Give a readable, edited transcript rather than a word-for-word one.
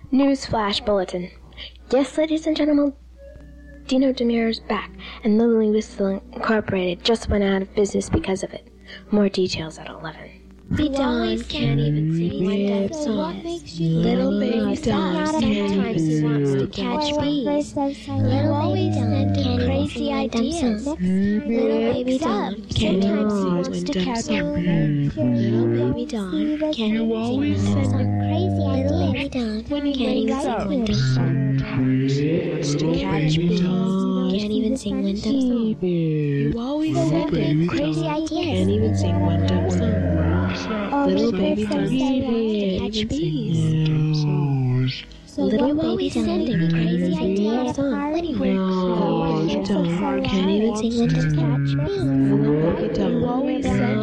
News Flash Bulletin. Yes, ladies and gentlemen, Dino Demiro's back, and Lily Whistle Incorporated just went out of business because of it. More details at 11. Baby Dawn can't even sing one dumb song. Little baby Dawn sometimes wants to catch bees. Little baby Dawn can't crazy ideas. Little baby Dawn sometimes wants to catch bees. Little baby Dawn can't even sing one dumb song. Little baby Dawn can't even sing one dumb song. Wants to catch bees. Can't even sing one dumb song. You always said that crazy ideas. Can't even sing one dumb song. Little baby Dawn to catch bees. Little baby Dawn crazy ideas. Anyway, Little baby Dawn can't even sing one to catch bees. Little baby Dawn always said